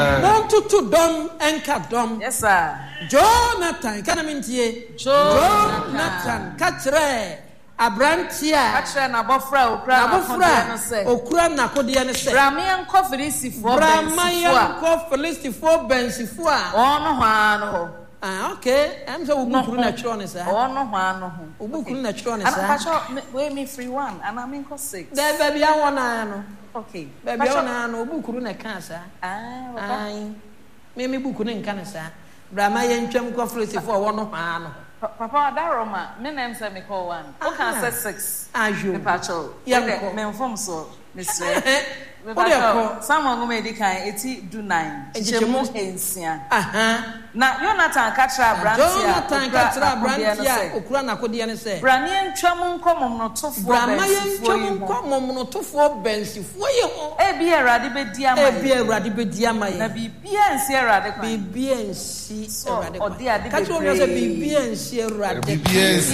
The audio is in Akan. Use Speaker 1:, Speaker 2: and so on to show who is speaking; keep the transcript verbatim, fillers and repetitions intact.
Speaker 1: Want to to dom and cat dom.
Speaker 2: Yes, sir.
Speaker 1: Jonathan, can I mean to Jonathan, Catre, Abrantia,
Speaker 2: Catre, Nabofra,
Speaker 1: Nabofra, Okra, Nakodian,
Speaker 2: Bramian Coffee for
Speaker 1: Bramian Coffee for Bensifua.
Speaker 2: Oh, no,
Speaker 1: ah, okay. I'm so good natural, sir. Oh, no, man. Ubuku natural, sir.
Speaker 2: Wait me free one, and I'm in six.
Speaker 1: There, baby, I want to.
Speaker 2: Okay.
Speaker 1: Baby, I know Buku na cancer. Ah, aye. Maybe Buku in cancer. Bramian Chum Coffee for one of man.
Speaker 2: Papa Daroma, my name say me call one. Okay, I said six.
Speaker 1: As you,
Speaker 2: Pacho.
Speaker 1: Yeah,
Speaker 2: me inform so, Mister. Someone who made the kind eighty do nine. Chemu ensia. Aha. Na Jonathan Katra Brantia.
Speaker 1: Jonathan Katra Brantia. Okura na kodi ane se.
Speaker 2: Branian twam nkomom no tofo.
Speaker 1: Branian twam nkomom no tofo bensifo ye ho.
Speaker 2: E bi erade be di ama.
Speaker 1: E bi erade be di ama ye.
Speaker 2: Na bi bia ensi erade kwa.
Speaker 1: Bi bia ensi erade kwa.
Speaker 2: Odi ade be.
Speaker 1: Katra no se bi bia ensi erade.